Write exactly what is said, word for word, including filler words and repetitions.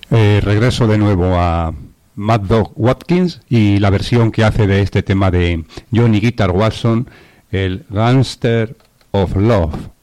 Eh, regreso de nuevo a Mad Dog Watkins y la versión que hace de este tema de Johnny Guitar Watson, el Gangster of Love.